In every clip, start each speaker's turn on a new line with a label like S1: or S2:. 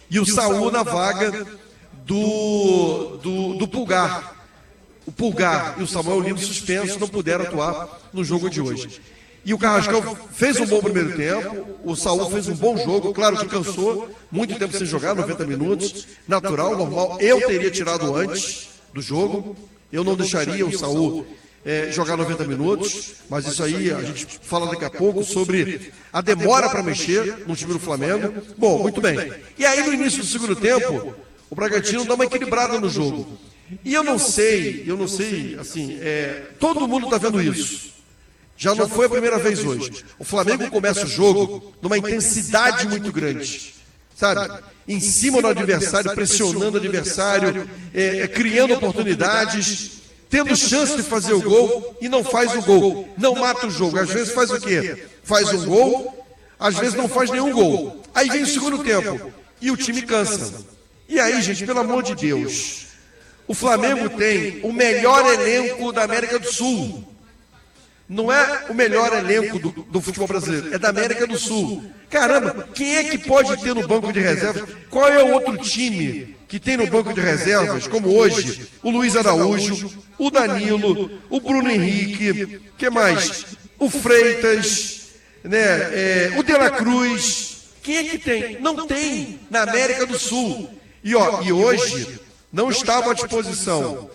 S1: e o Saul na vaga do Pulgar. O Pulgar e o Samuel Lino suspensos não puderam atuar no jogo de hoje. E o Carrascal fez um bom primeiro tempo, o Saul fez um bom jogo, claro que cansou, muito tempo sem jogar, 90 minutos, natural, normal. Eu teria tirado antes do jogo, eu não deixaria o Saul jogar 90 minutos, mas isso aí a gente fala daqui a pouco sobre a demora para mexer no time do Flamengo. Bom, muito bem. E aí no início do segundo tempo, o Bragantino dá uma equilibrada no jogo. E eu não sei, assim, todo mundo está vendo isso. Já não foi a primeira vez hoje. O Flamengo começa o jogo numa intensidade muito grande, sabe? Em cima do adversário, pressionando o adversário, criando oportunidades, tendo chance de fazer o gol e não faz o gol. Não mata o jogo. Às vezes faz o quê? Faz um gol, às vezes não faz nenhum gol. Aí vem o segundo tempo e o time cansa. E aí, gente, pelo amor de Deus, o Flamengo tem o melhor elenco da América do Sul. Não é o melhor elenco do futebol brasileiro, é da América do Sul. Caramba, quem é que pode ter no banco de reservas? Qual é o outro time que tem no banco de reservas, como hoje, o Luiz Araújo, o Danilo, o Bruno Henrique, que mais? O Freitas, né? O De La Cruz. Quem é que tem? Não tem na América do Sul. E hoje não estavam à disposição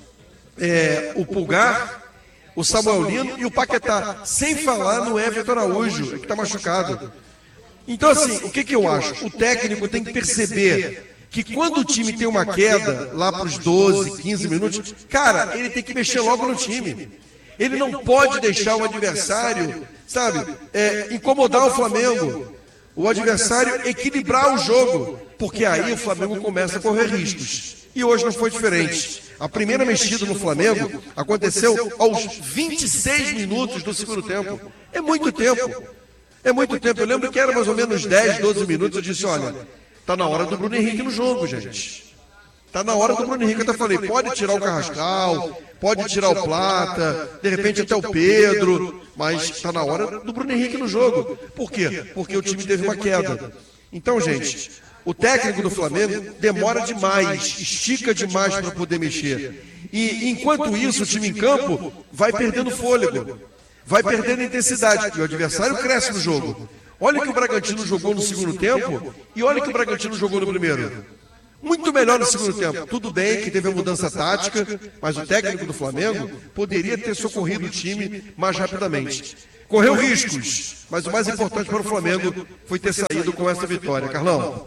S1: o Pulgar, o Samuel Lino e o Paquetá, sem falar no Everton Araújo, que está machucado. Então, assim, o que eu acho? O técnico tem que perceber que quando o time tem uma queda, lá para os 12, 15 minutos, cara, ele tem que mexer logo no time. Ele não pode deixar o adversário, sabe, incomodar o Flamengo. O adversário equilibrar o jogo, porque aí o Flamengo começa a correr riscos. E hoje não foi diferente. A primeira mexida no Flamengo aconteceu aos 26 minutos do segundo tempo. É muito tempo. É muito tempo. Eu lembro que era mais ou menos 10, 12 minutos. Eu disse, olha, tá na hora do Bruno Henrique no jogo, gente. Tá na hora do Bruno Henrique. Eu até falei, pode tirar o Carrascal, pode tirar o Plata, de repente até o Pedro, mas tá na hora do Bruno Henrique no jogo. Por quê? Porque o time teve uma queda. Então, gente, o técnico do Flamengo demora demais, estica demais para poder mexer. E enquanto isso, o time em campo vai perdendo fôlego, vai perdendo intensidade. E o adversário cresce no jogo. Olha que o Bragantino jogou no segundo tempo e olha que o Bragantino jogou no primeiro. Muito melhor no segundo tempo. Tudo bem que teve a mudança tática, mas o técnico do Flamengo poderia ter socorrido o time mais rapidamente. Correu riscos, mas o mais importante para o Flamengo foi ter saído com essa vitória. Carlão.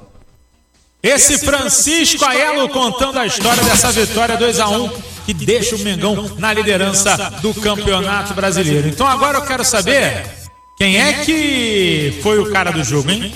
S2: Esse Francisco Aiello contando a história dessa vitória 2-1 que deixa o Mengão na liderança do Campeonato Brasileiro. Então agora eu quero saber quem é que foi o cara do jogo, hein?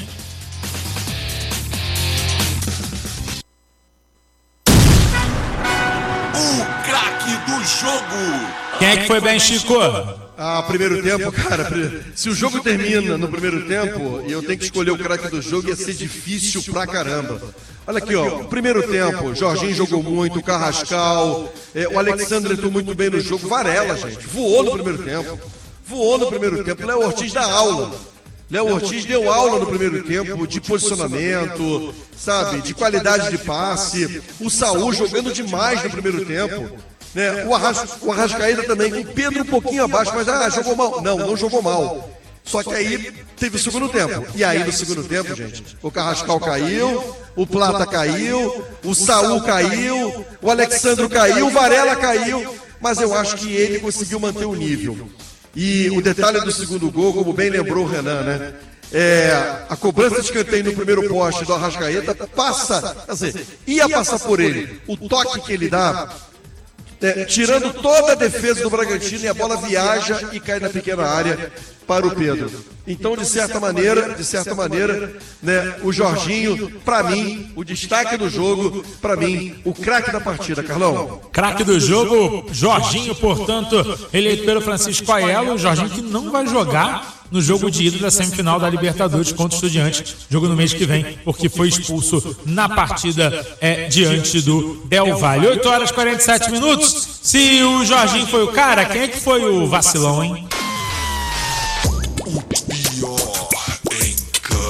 S3: O craque do jogo.
S2: Quem é que foi bem, Chico?
S1: Primeiro tempo, cara, se o jogo termina no primeiro tempo e eu tenho que escolher o craque do jogo, ia ser difícil pra caramba. Olha aqui, ó, primeiro tempo, Jorginho jogou muito, o Carrascal, o Alexandre entrou muito bem no jogo, Varela, gente, voou no primeiro tempo, Léo Ortiz dá aula. Léo Ortiz deu aula no primeiro tempo de posicionamento, sabe, de qualidade de passe, o Saul jogando demais no primeiro tempo. Né? O Arrascaeta também, o Pedro um pouquinho abaixo, mas jogou mal. Não jogou mal. Só que aí teve o segundo tempo. E aí no segundo tempo, gente, o Carrascal caiu, o Plata caiu, o Saul caiu, o Alexandre caiu, o Varela caiu, mas eu acho que ele conseguiu manter o nível. E o detalhe do segundo gol, como bem lembrou o Renan, né? A cobrança de escanteio no primeiro poste do Arrascaeta passa, quer dizer, ia passar por ele. O toque que ele dá, tirando toda a defesa do Bragantino, e a bola viaja e cai na pequena área para o Pedro. Então, de certa maneira, né, o Jorginho, para mim, o destaque do jogo, para mim, o craque da partida, Carlão.
S2: Craque do jogo, Jorginho, portanto, eleito pelo Francisco Aiello, o Jorginho que não vai jogar no jogo de ida da semifinal da Libertadores contra o Estudiantes, jogo no mês que vem, porque foi expulso na partida diante do Del Valle. 8h47. Se o Jorginho foi o cara, quem é que foi o vacilão, hein?
S3: O pior em campo.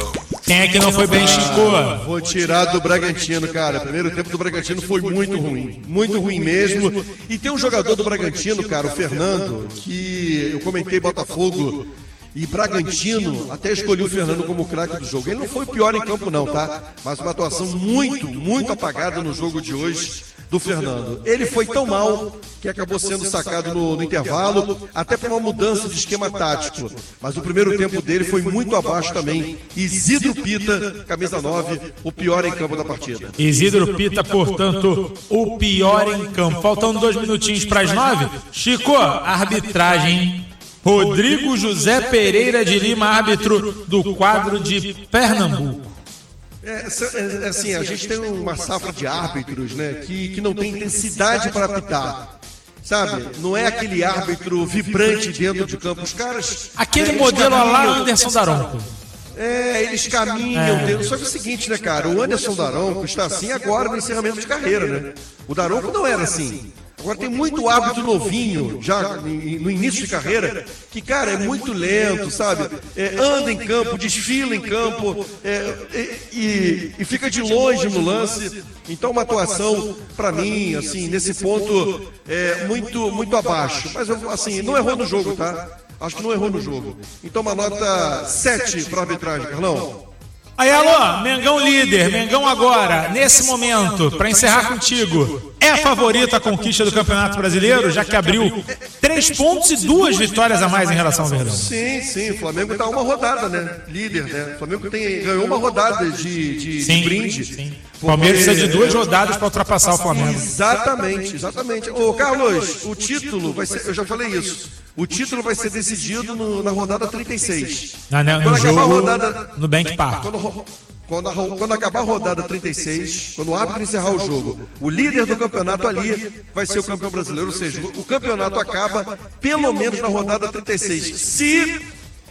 S2: Quem é que não foi bem, Chico?
S1: Vou tirar do Bragantino, cara. O primeiro tempo do Bragantino foi muito ruim mesmo. E tem um jogador do Bragantino, cara, o Fernando, que eu comentei Botafogo e Bragantino, até escolhi o Fernando como craque do jogo. Ele não foi o pior em campo não, tá? Mas uma atuação muito apagada no jogo de hoje do Fernando. Ele foi tão mal que acabou sendo sacado no intervalo, até por uma mudança de esquema tático. Mas o primeiro tempo dele foi muito abaixo também. Isidro Pita, camisa 9, o pior em campo da partida.
S2: Isidro Pita, portanto, o pior em campo. Faltando 2 minutinhos para as 9. Chico, arbitragem. Rodrigo José Pereira de Lima, árbitro do quadro de Pernambuco.
S1: Assim, a gente tem uma safra de árbitros, né, que não tem intensidade para apitar. Sabe? Não é aquele árbitro vibrante dentro de campo. Os caras...
S2: Aquele modelo lá, Anderson Daronco.
S1: Eles caminham dentro. Só que é o seguinte, né, cara? O Anderson Daronco está assim agora no encerramento de carreira, né? O Daronco não era assim. Agora tem muito árbitro novinho, já no início de carreira, que, cara, é muito lento, sabe? Anda em campo, desfila em campo e fica de longe no lance. Então, uma atuação, para mim, assim, nesse ponto, muito abaixo. Mas, assim, não errou no jogo, tá? Acho que não errou no jogo. Então, uma nota 7 para a arbitragem, Carlão.
S2: Aí, alô, Mengão líder, Mengão agora, nesse momento, para encerrar contigo, é favorito a conquista do Campeonato Brasileiro, já que abriu 3 pontos e 2 vitórias a mais em relação ao Verdão?
S1: Sim, o Flamengo está uma rodada, né? Líder, né? O Flamengo ganhou uma rodada de brinde.
S2: Sim. O Palmeiras precisa de 2 rodadas para ultrapassar o Flamengo.
S1: Exatamente. Ô, Carlos, o título vai ser, eu já falei isso, o título vai ser decidido na rodada 36.
S2: No jogo, no Bank Park.
S1: Quando acabar a rodada 36, quando o árbitro encerrar o jogo, o líder do campeonato ali vai ser o campeão brasileiro, ou seja, o campeonato acaba pelo menos na rodada 36.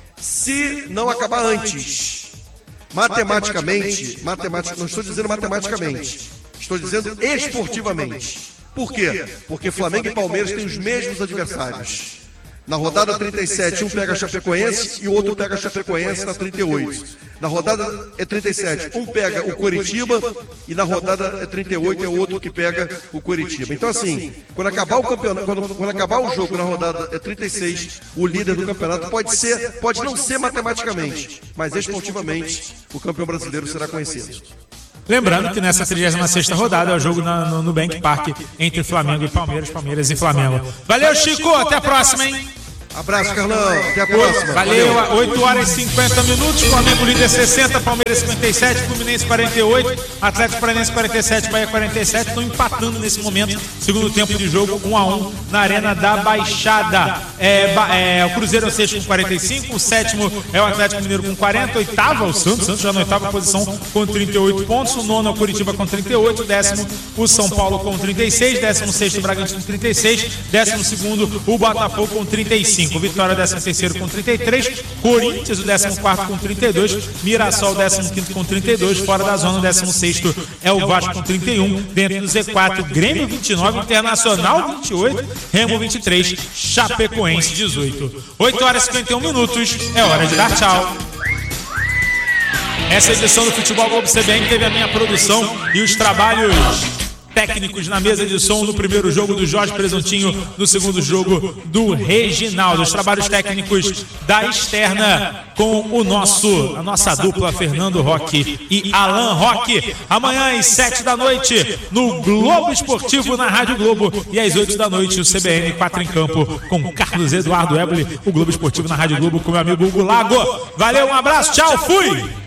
S1: Se não acabar antes. Matematicamente, não estou dizendo matematicamente, estou dizendo esportivamente. Por quê? Porque Flamengo e Palmeiras têm os mesmos adversários. Na rodada 37, um pega a Chapecoense e o outro pega a Chapecoense na 38. Na rodada 37, um pega o Coritiba e na rodada 38 é o outro que pega o Coritiba. Então, assim, quando acabar o campeonato, quando acabar o jogo na rodada 36, o líder do campeonato pode não ser matematicamente, mas esportivamente o campeão brasileiro será conhecido.
S2: Lembrando que nessa 36ª rodada é o jogo no Bank Park entre Flamengo e Palmeiras, Palmeiras e Flamengo. Valeu, Chico, até a próxima, hein?
S1: Abraço, Carlão, até a próxima.
S2: Valeu, 8 horas e 50 minutos, Flamengo líder 60, Palmeiras 57, Fluminense 48, Atlético Paranaense 47, Bahia 47, estão empatando nesse momento, segundo tempo de jogo, 1-1 na Arena da Baixada. O Cruzeiro é o 6 com 45, o 7º é o Atlético Mineiro com 40, 8º é o Santos já na 8ª posição com 38 pontos, o 9º é o Curitiba com 38, 10º o São Paulo com 36, 16º o Bragantino com 36, 12º o Botafogo com 35. Vitória 13º com 33, Corinthians o 14º com 32, Mirassol 15º com 32, fora da zona o 16º é o Vasco com 31, dentro do Z4 Grêmio 29, Internacional 28, Remo 23, Chapecoense 18. 8 horas e 51 minutos, é hora de dar tchau. Essa edição do Futebol Globo CBN teve a minha produção e os trabalhos técnicos na mesa de som no primeiro jogo do Jorge Presuntinho, no segundo jogo do Reginaldo. Os trabalhos técnicos da externa com a nossa dupla Fernando Roque e Alan Roque. Amanhã às 7 da noite no Globo Esportivo na Rádio Globo e às 8 da noite o CBN 4 em Campo com Carlos Eduardo Eboli, o Globo Esportivo na Rádio Globo com meu amigo Hugo Lago. Valeu, um abraço, tchau, fui!